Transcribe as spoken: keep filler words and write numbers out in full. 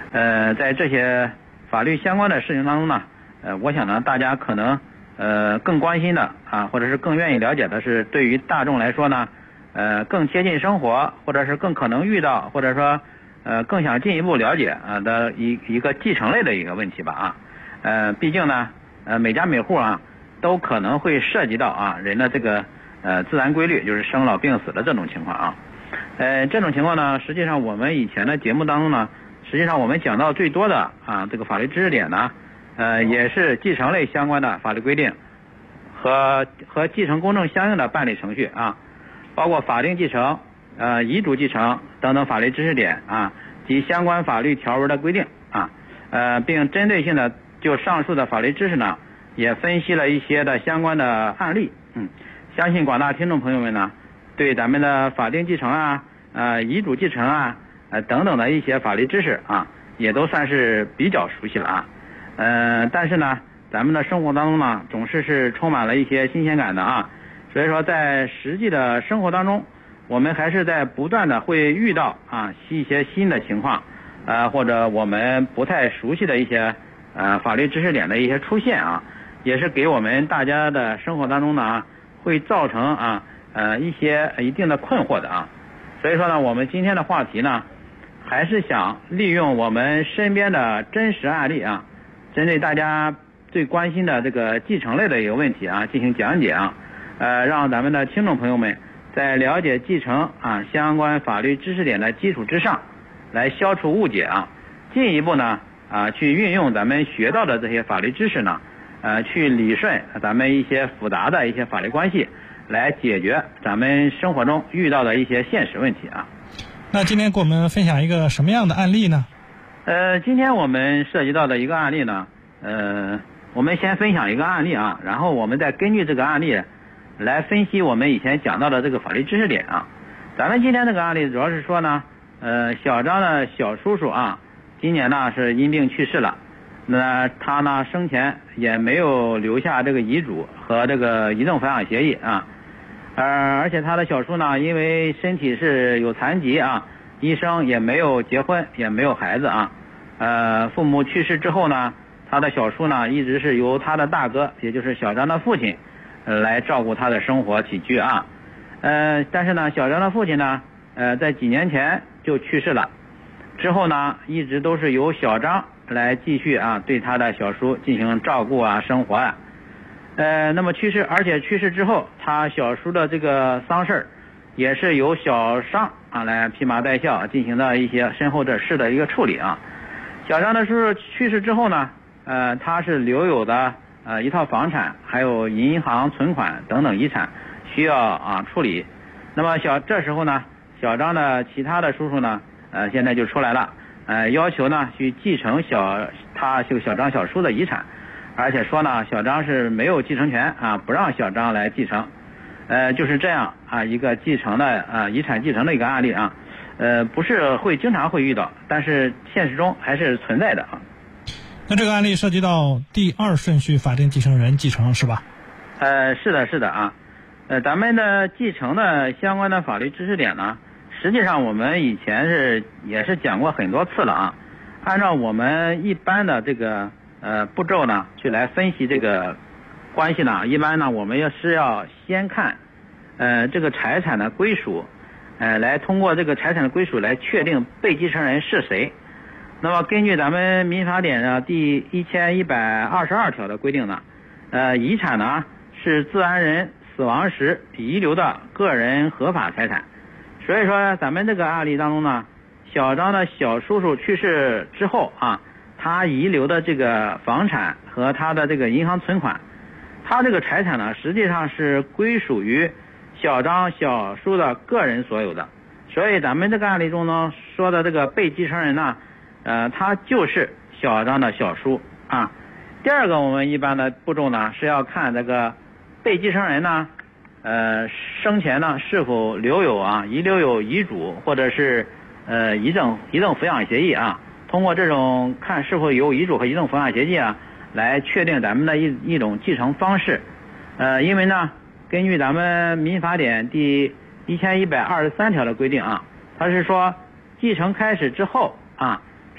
呃，在这些法律相关的事情当中呢，呃，我想呢，大家可能呃更关心的啊，或者是更愿意了解的是，对于大众来说呢，呃，更贴近生活，或者是更可能遇到，或者说呃更想进一步了解啊的一一个继承类的一个问题吧啊。呃，毕竟呢，呃，每家每户啊都可能会涉及到啊人的这个呃自然规律，就是生老病死的这种情况啊。呃，这种情况呢，实际上我们以前的节目当中呢，实际上我们讲到最多的啊这个法律知识点呢，呃，也是继承类相关的法律规定和和继承公证相应的办理程序啊，包括法定继承、呃遗嘱继承等等法律知识点啊及相关法律条文的规定啊，呃，并针对性的就上述的法律知识呢，也分析了一些的相关的案例。嗯，相信广大听众朋友们呢，对咱们的法定继承啊、呃遗嘱继承啊、呃等等的一些法律知识啊，也都算是比较熟悉了啊。呃，但是呢，咱们的生活当中呢，总是是充满了一些新鲜感的啊。所以说，在实际的生活当中，我们还是在不断的会遇到啊一些新的情况，呃或者我们不太熟悉的一些呃法律知识点的一些出现啊，也是给我们大家的生活当中呢啊，会造成啊呃一些一定的困惑的啊。所以说呢，我们今天的话题呢，还是想利用我们身边的真实案例啊，针对大家最关心的这个继承类的一个问题啊进行讲解啊，呃让咱们的听众朋友们在了解继承啊相关法律知识点的基础之上，来消除误解啊，进一步呢啊去运用咱们学到的这些法律知识呢，呃去理顺咱们一些复杂的一些法律关系，来解决咱们生活中遇到的一些现实问题啊。 那今天给我们分享一个什么样的案例呢？ 呃，今天我们涉及到的一个案例呢，呃，我们先分享一个案例啊，然后我们再根据这个案例来分析我们以前讲到的这个法律知识点啊。咱们今天这个案例主要是说呢，呃，小张的小叔叔啊，今年呢是因病去世了，那他呢生前也没有留下这个遗嘱和这个遗赠抚养协议啊，呃，而且他的小叔呢，因为身体是有残疾啊，医生也没有结婚，也没有孩子啊，呃，父母去世之后呢，他的小叔呢一直是由他的大哥，也就是小张的父亲，呃，来照顾他的生活起居啊，呃，但是呢，小张的父亲呢，呃，在几年前就去世了，之后呢，一直都是由小张来继续啊对他的小叔进行照顾啊，生活啊。呃，那么去世，而且去世之后，他小叔的这个丧事也是由小张啊来披麻戴孝进行的一些身后的事的一个处理啊。小张的叔叔去世之后呢，呃，他是留有的呃一套房产，还有银行存款等等遗产需要啊处理。那么小这时候呢，小张的其他的叔叔呢，呃，现在就出来了，呃，要求呢去继承小他就小张小叔的遗产。而且说呢，小张是没有继承权啊，不让小张来继承，呃，就是这样啊，一个继承的啊遗产继承的一个案例啊，呃，不是会经常会遇到，但是现实中还是存在的啊。 那这个案例涉及到第二顺序法定继承人继承是吧？ 呃，是的，是的啊，呃，咱们的继承的相关的法律知识点呢，实际上我们以前是也是讲过很多次了啊，按照我们一般的这个。呃，步骤呢，去来分析这个关系呢，一般呢，我们要是要先看，呃，这个财产的归属，呃，来通过这个财产的归属来确定被继承人是谁。那么根据咱们民法典的第一千一百二十二条的规定呢，呃，遗产呢是自然人死亡时遗留的个人合法财产。所以说，咱们这个案例当中呢，小张的小叔叔去世之后啊。他遗留的这个房产和他的这个银行存款，他这个财产呢，实际上是归属于小张小叔的个人所有的。所以咱们这个案例中呢说的这个被继承人呢，呃，他就是小张的小叔啊。第二个，我们一般的步骤呢是要看这个被继承人呢，呃，生前呢是否留有啊遗留有遗嘱或者是呃遗赠遗赠抚养协议啊。通过这种看是否有遗嘱和遗赠抚养协议啊，来确定咱们的一一种继承方式。呃，因为呢，根据咱们民法典第一千一百二十三条的规定啊，它是说继承开始之后啊，